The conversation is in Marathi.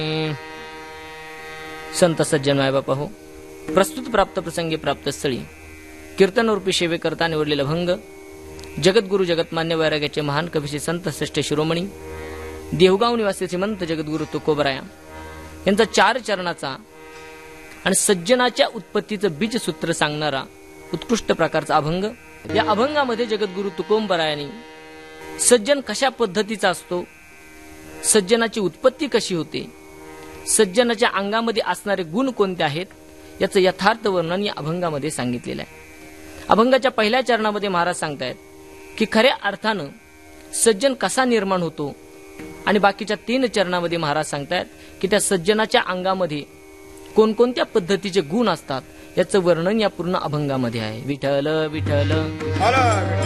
संत सज्जन मायबापा हो, प्रस्तुत प्राप्त प्रसंगी प्राप्त स्थळी कीर्तनरूपी सेवे करता निवडलेला भंग जगद्गुरु जगतमान्य वैराग्याचे महान कवी संत श्रेष्ठ शिरोमणी देवगाव निवासी श्रीमंत जगद्गुरु तुकोबराया यांचा 4 चरणाचा आणि सज्जनाच्या उत्पत्तीचं बीज सूत्र सांगणारा उत्कृष्ट प्रकारचा अभंग. या अभंगामध्ये जगद्गुरु तुकोबरायांनी सज्जन कशा पद्धतीचा असतो, सज्जनाची उत्पत्ती कशी होते, सज्जनाच्या अंगामध्ये असणारे गुण कोणते आहेत याचं यथार्थ वर्णन या अभंगामध्ये सांगितलेलं आहे. अभंगाच्या पहिल्या चरणामध्ये महाराज सांगतायत की खऱ्या अर्थानं सज्जन कसा निर्माण होतो, आणि बाकीच्या 3 चरणामध्ये महाराज सांगतायत की त्या सज्जनाच्या अंगामध्ये कोणकोणत्या पद्धतीचे गुण असतात याचं वर्णन या पूर्ण अभंगामध्ये आहे. विठ्ठल विठ्ठल.